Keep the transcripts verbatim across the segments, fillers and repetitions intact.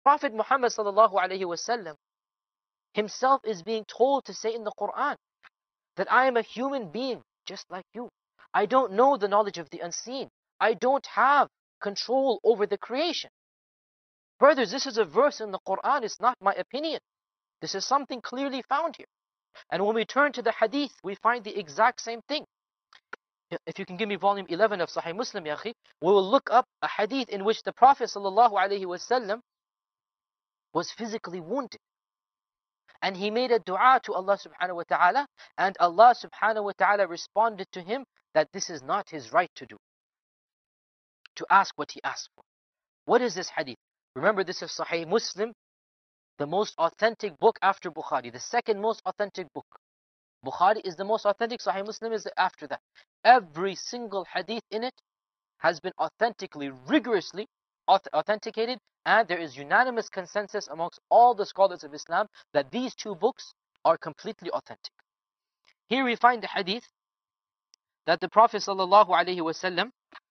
Prophet Muhammad sallallahu alaihi wasallam himself is being told to say in the Quran that I am a human being just like you. I don't know the knowledge of the unseen. I don't have control over the creation. Brothers, this is a verse in the Quran. It's not my opinion. This is something clearly found here. And when we turn to the hadith, we find the exact same thing. If you can give me volume eleven of Sahih Muslim, ya akhi, we will look up a hadith in which the Prophet sallallahu alaihi wasallam was physically wounded. And he made a dua to Allah subhanahu wa ta'ala, and Allah subhanahu wa ta'ala responded to him that this is not his right to do, to ask what he asked for. What is this hadith? Remember, this is Sahih Muslim, the most authentic book after Bukhari, the second most authentic book. Bukhari is the most authentic, Sahih Muslim is after that. Every single hadith in it has been authentically, rigorously authenticated, and there is unanimous consensus amongst all the scholars of Islam that these two books are completely authentic. Here we find the hadith that the Prophet sallallahu alaihi wasallam,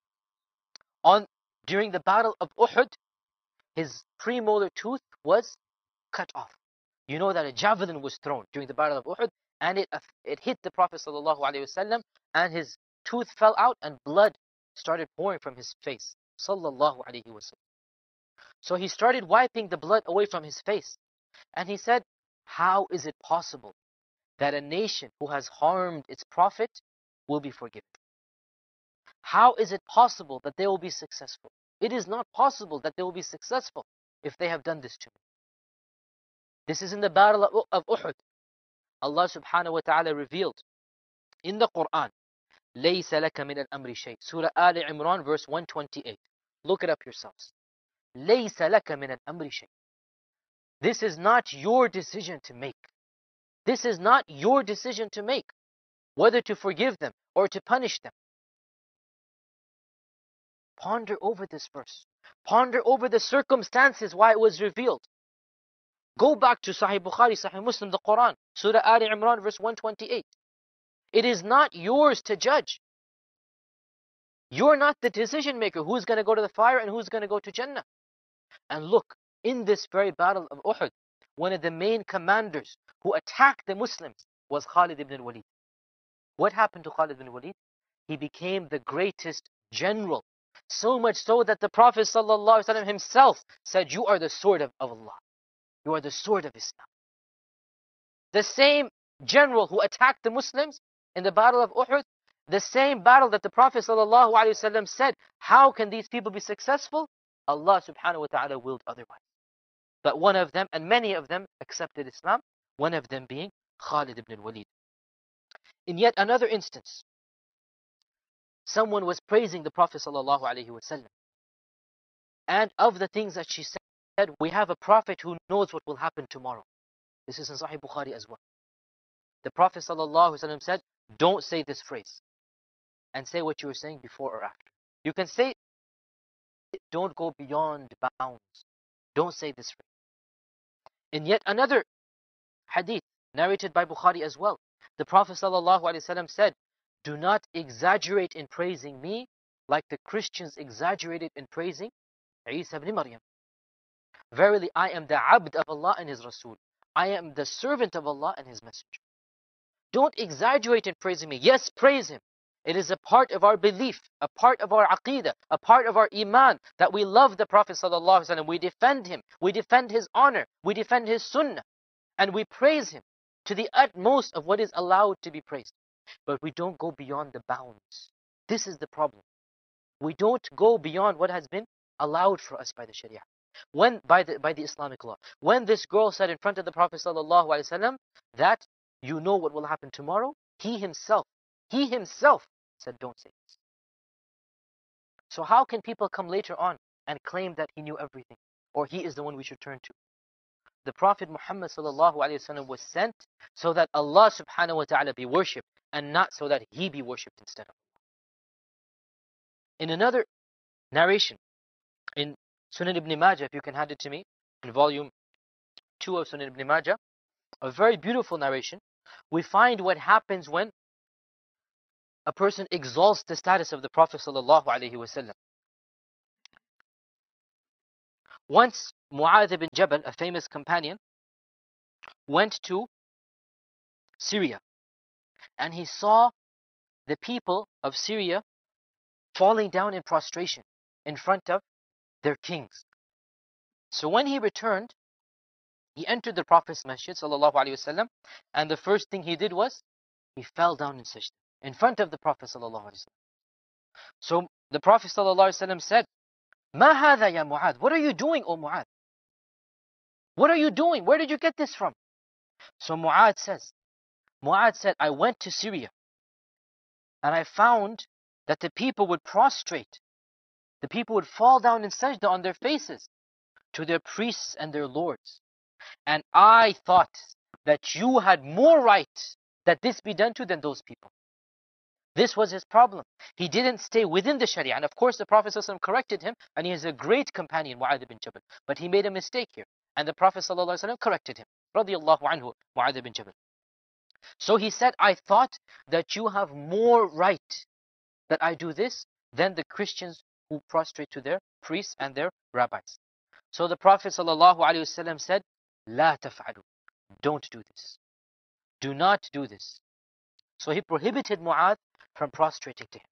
on during the battle of Uhud, his premolar tooth was cut off. You know that a javelin was thrown during the battle of Uhud, and it it hit the Prophet sallallahu alaihi wasallam, and his tooth fell out, and blood started pouring from his face. Sallallahu alaihi wasallam. So he started wiping the blood away from his face, and he said, how is it possible that a nation who has harmed its prophet will be forgiven? How is it possible that they will be successful? It is not possible that they will be successful if they have done this to me. This is in the battle of Uhud. Allah subhanahu wa ta'ala revealed in the Quran, لَيْسَ لَكَ مِنَ الْأَمْرِ شَيْءٍ. Surah Al Imran, verse one twenty-eight. Look it up yourselves. لَيْسَ لَكَ مِنَ الْأَمْرِ شَيْءٍ. This is not your decision to make. This is not your decision to make, whether to forgive them or to punish them. Ponder over this verse. Ponder over the circumstances why it was revealed. Go back to Sahih Bukhari, Sahih Muslim, the Quran, Surah Al Imran, verse one twenty-eight. It is not yours to judge. You're not the decision maker who's going to go to the fire and who's going to go to Jannah. And look, in this very battle of Uhud, one of the main commanders who attacked the Muslims was Khalid ibn al-Walid. What happened to Khalid ibn al-Walid? He became the greatest general. So much so that the Prophet ﷺ himself said, you are the sword of, of Allah. You are the sword of Islam. The same general who attacked the Muslims in the battle of Uhud, the same battle that the Prophet ﷺ said, how can these people be successful? Allah subhanahu wa ta'ala willed otherwise. But one of them, and many of them, accepted Islam, one of them being Khalid ibn al-Walid. In yet another instance, someone was praising the Prophet sallallahu alaihi wasallam. And of the things that she said, we have a prophet who knows what will happen tomorrow. This is in Sahih Bukhari as well. The Prophet sallallahu alaihi wasallam said, don't say this phrase, and say what you were saying before or after. You can say, don't go beyond bounds. Don't say this phrase. In yet another hadith, narrated by Bukhari as well, the Prophet ﷺ said, do not exaggerate in praising me like the Christians exaggerated in praising Isa ibn Maryam. Verily, I am the abd of Allah and His Rasul. I am the servant of Allah and His messenger. Don't exaggerate in praising me. Yes, praise Him. It is a part of our belief, a part of our aqeedah, a part of our iman, that we love the Prophet ﷺ. We defend him. We defend his honor. We defend his sunnah. And we praise him to the utmost of what is allowed to be praised. But we don't go beyond the bounds. This is the problem. We don't go beyond what has been allowed for us by the Sharia, when by the by the Islamic law. When this girl said in front of the Prophet ﷺ that you know what will happen tomorrow, he himself, he himself said, don't say this. So how can people come later on and claim that he knew everything, or he is the one we should turn to? The Prophet Muhammad ﷺ was sent so that Allah subhanahu wa ta'ala be worshipped, and not so that he be worshipped instead of Allah. In another narration, in Sunan ibn Majah, if you can hand it to me, in volume two of Sunan ibn Majah, a very beautiful narration, we find what happens when a person exalts the status of the Prophet sallallahu alaihi wasallam. Once Mu'adh ibn Jabal, a famous companion, went to Syria, and he saw the people of Syria falling down in prostration in front of their kings. So when he returned, he entered the Prophet's masjid, sallallahu alaihi wasallam, and the first thing he did was he fell down in sajda in front of the Prophet sallallahu alaihi wasallam. So the Prophet sallallahu alaihi wasallam said, "Ma hadha ya Mu'adh? What are you doing, O Mu'adh? What are you doing? Where did you get this from?" So Mu'adh says, Mu'adh said, "I went to Syria, and I found that the people would prostrate, the people would fall down in sajda on their faces to their priests and their lords. And I thought that you had more right that this be done to than those people." This was his problem. He didn't stay within the Sharia. And of course the Prophet ﷺ corrected him, and he is a great companion, Mu'adh ibn Jabal. But he made a mistake here. And the Prophet ﷺ corrected him. Radiyallahu anhu, Mu'adh ibn Jabal. So he said, "I thought that you have more right that I do this than the Christians who prostrate to their priests and their rabbis." So the Prophet ﷺ said, "La taf'alu." Don't do this. Do not do this. So he prohibited Mu'adh from prostrating to him.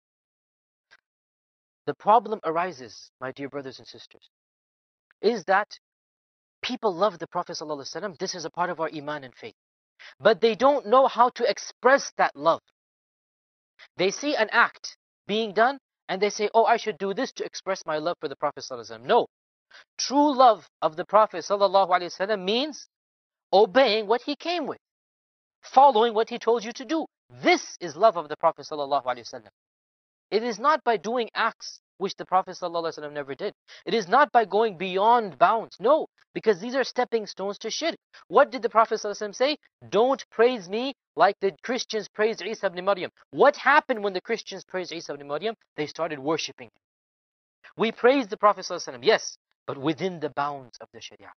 The problem arises, my dear brothers and sisters, is that people love the Prophet ﷺ. This is a part of our iman and faith. But they don't know how to express that love. They see an act being done and they say, "Oh, I should do this to express my love for the Prophet ﷺ." No. True love of the Prophet ﷺ means obeying what he came with, following what he told you to do. This is love of the Prophet ﷺ. It is not by doing acts which the Prophet ﷺ never did. It is not by going beyond bounds. No, because these are stepping stones to shirk. What did the Prophet ﷺ say? Don't praise me like the Christians praised Isa ibn Maryam. What happened when the Christians praised Isa ibn Maryam? They started worshipping him. We praise the Prophet ﷺ, yes, but within the bounds of the Sharia.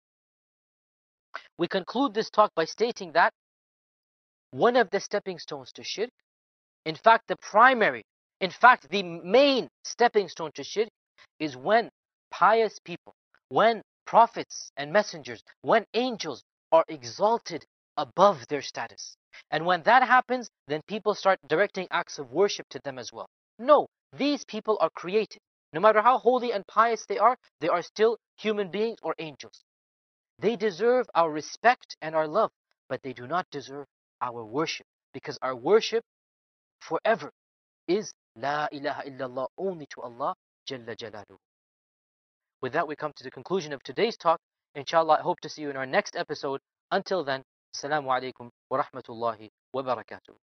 We conclude this talk by stating that one of the stepping stones to shirk, in fact the primary, in fact the main stepping stone to shirk, is when pious people, when prophets and messengers, when angels are exalted above their status. And when that happens, then people start directing acts of worship to them as well. No, these people are created. No matter how holy and pious they are, they are still human beings or angels. They deserve our respect and our love, but they do not deserve our worship, because our worship forever is La ilaha illallah, only to Allah Jalla Jalaluhu. With that, we come to the conclusion of today's talk. Inshallah, I hope to see you in our next episode. Until then, Assalamu alaikum wa rahmatullahi wa barakatuh.